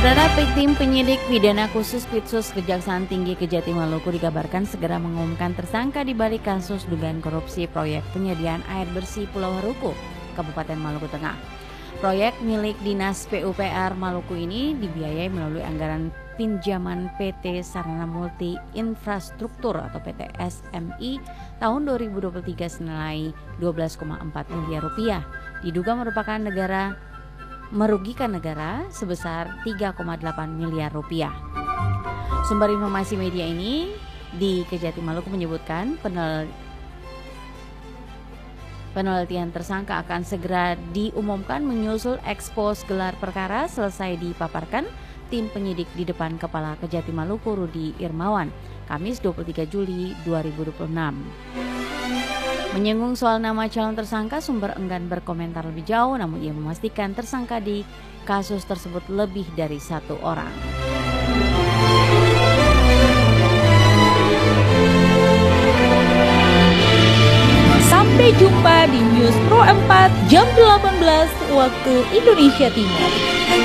Saudara, tim penyidik pidana khusus Pitsus Kejaksaan Tinggi Kejati Maluku dikabarkan segera mengumumkan tersangka di balik kasus dugaan korupsi proyek penyediaan air bersih Pulau Haruku, Kabupaten Maluku Tengah. Proyek milik Dinas PUPR Maluku ini dibiayai melalui anggaran pinjaman PT Sarana Multi Infrastruktur atau PT SMI tahun 2023 senilai 12,4 miliar rupiah. Diduga merugikan negara sebesar 3,8 miliar rupiah. Sumber informasi media ini di Kejati Maluku menyebutkan penelitian tersangka akan segera diumumkan menyusul ekspos gelar perkara selesai dipaparkan tim penyidik di depan Kepala Kejati Maluku Rudi Irmawan, Kamis 23 Juli 2026. Menyinggung soal nama calon tersangka, sumber enggan berkomentar lebih jauh, namun ia memastikan tersangka di kasus tersebut lebih dari satu orang. Sampai jumpa di News Pro 4 jam 18 waktu Indonesia Timur.